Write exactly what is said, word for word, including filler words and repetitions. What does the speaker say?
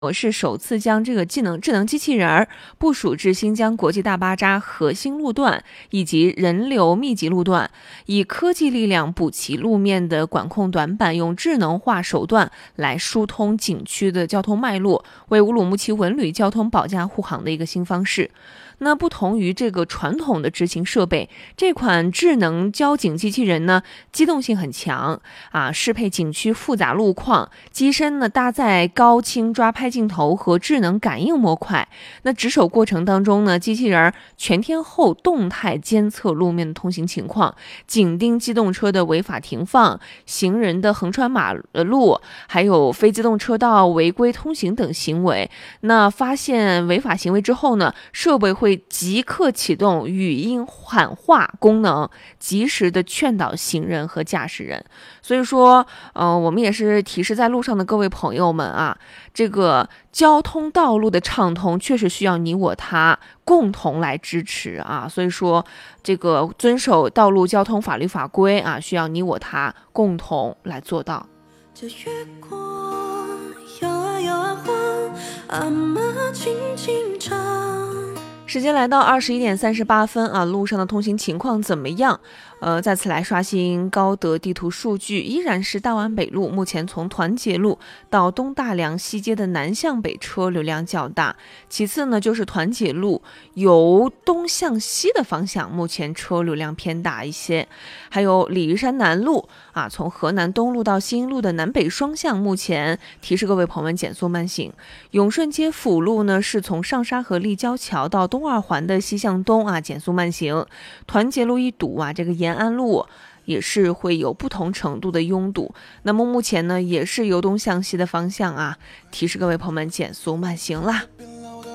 我是首次将这个技能智能机器人儿部署至新疆国际大巴扎核心路段以及人流密集路段，以科技力量补齐路面的管控短板，用智能化手段来疏通景区的交通脉络，为乌鲁木齐文旅交通保驾护航的一个新方式。那不同于这个传统的执勤设备，这款智能交警机器人呢，机动性很强啊，适配景区复杂路况，机身呢搭载高清抓拍镜头和智能感应模块。那值守过程当中呢，机器人全天候动态监测路面的通行情况，紧盯机动车的违法停放、行人的横穿马路，还有非机动车道违规通行等行为。那发现违法行为之后呢，设备会即刻启动语音喊话功能，及时的劝导行人和驾驶人。所以说，呃，我们也是提示在路上的各位朋友们啊，这个交通道路的畅通确实需要你我他共同来支持啊。所以说，这个遵守道路交通法律法规啊，需要你我他共同来做到。 这月光摇啊摇啊晃，阿妈轻轻唱。 时间来到二十一点三十八分啊，路上的通行情况怎么样？呃，再次来刷新高德地图数据，依然是大湾北路，目前从团结路到东大梁西街的南向北车流量较大。其次呢，就是团结路由东向西的方向，目前车流量偏大一些。还有鲤鱼山南路啊，从河南东路到新路的南北双向，目前提示各位朋友们减速慢行。永顺街辅路呢，是从上沙河立交桥到东二环的西向东啊，减速慢行。团结路一堵啊，这个延安路也是会有不同程度的拥堵。那么目前呢，也是由东向西的方向啊，提示各位朋友们减速慢行啦。